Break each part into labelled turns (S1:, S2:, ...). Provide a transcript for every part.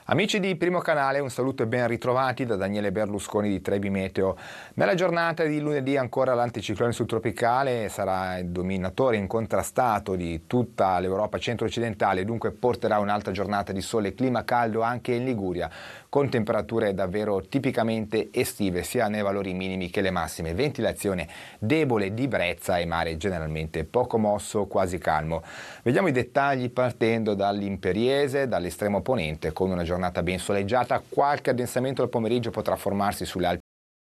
S1: Amici di Primo Canale, un saluto e ben ritrovati da Daniele Berlusconi di Trebi Meteo. Nella giornata di lunedì ancora l'anticiclone subtropicale sarà il dominatore incontrastato di tutta l'Europa centro-occidentale, dunque porterà un'altra giornata di sole e clima caldo anche in Liguria, con temperature davvero tipicamente estive sia nei valori minimi che le massime. Ventilazione debole di brezza e mare generalmente poco mosso, quasi calmo. Vediamo i dettagli partendo dall'Imperiese, dall'estremo ponente, con una giornata ben soleggiata. Qualche addensamento al pomeriggio potrà formarsi sulle Alpi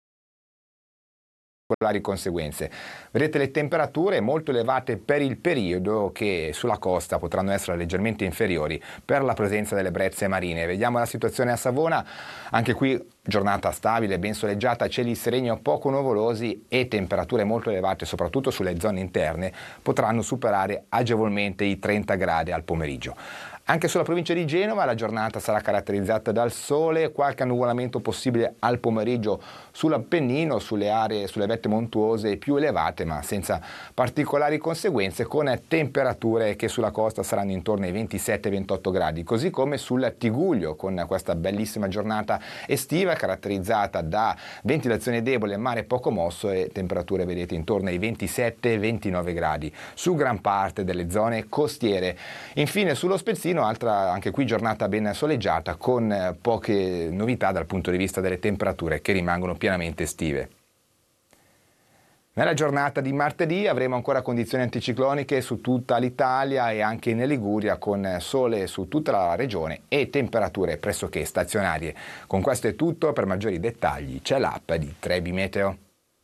S1: con conseguenze. Vedete le temperature molto elevate per il periodo, che sulla costa potranno essere leggermente inferiori per la presenza delle brezze marine. Vediamo la situazione a Savona, anche qui giornata stabile, ben soleggiata, cieli sereni o poco nuvolosi e temperature molto elevate soprattutto sulle zone interne, potranno superare agevolmente i 30 gradi al pomeriggio. Anche sulla provincia di Genova la giornata sarà caratterizzata dal sole, qualche annuvolamento possibile al pomeriggio sull'Appennino, sulle vette montuose più elevate, ma senza particolari conseguenze, con temperature che sulla costa saranno intorno ai 27-28 gradi, così come sul Tigullio, con questa bellissima giornata estiva caratterizzata da ventilazione debole, mare poco mosso e temperature, vedete, intorno ai 27-29 gradi su gran parte delle zone costiere. Infine sullo Spezzino, altra anche qui giornata ben soleggiata con poche novità dal punto di vista delle temperature che rimangono pienamente estive. Nella giornata di martedì avremo ancora condizioni anticicloniche su tutta l'Italia e anche in Liguria, con sole su tutta la regione e temperature pressoché stazionarie. Con questo è tutto, per maggiori dettagli c'è l'app di Trebi Meteo.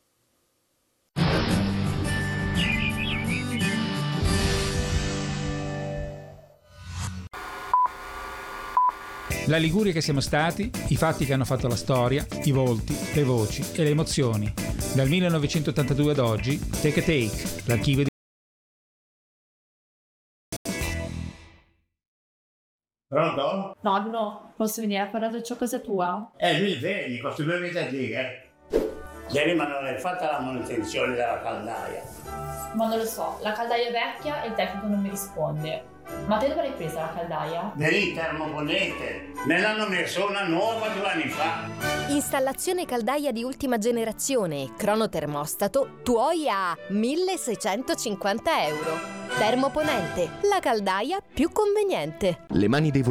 S2: La Liguria che siamo stati, i fatti che hanno fatto la storia, i volti, le voci e le emozioni. Dal 1982 ad oggi, Take a Take, l'archivio di...
S3: Pronto?
S4: Nonno, posso venire a parlare ciò casa tua?
S3: Mi vedi, questi 2 mesi a dire. Ieri ma non hai fatto la manutenzione della caldaia.
S4: Ma non lo so, la caldaia è vecchia e il tecnico non mi risponde. Ma te dove l'hai presa la caldaia?
S3: Nell'intermoponente. Me l'hanno messo una nuova 2 anni fa.
S5: Installazione caldaia di ultima generazione e cronotermostato tuoi a 1.650 euro. Termoponente, la caldaia più conveniente.
S6: Le mani dei